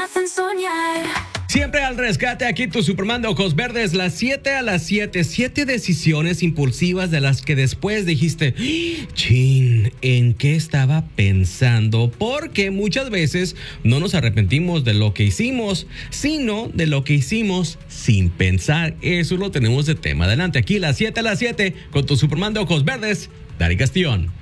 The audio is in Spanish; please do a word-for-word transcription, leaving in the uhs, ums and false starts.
hacen soñar. Siempre al rescate, aquí tu Superman de ojos verdes, las siete a las siete. Siete decisiones impulsivas de las que después dijiste, chin, ¿en qué estaba pensando? Porque muchas veces no nos arrepentimos de lo que hicimos, sino de lo que hicimos sin pensar. Eso lo tenemos de tema. Adelante, aquí las siete a las siete con tu Superman de ojos verdes, Dari Castillón.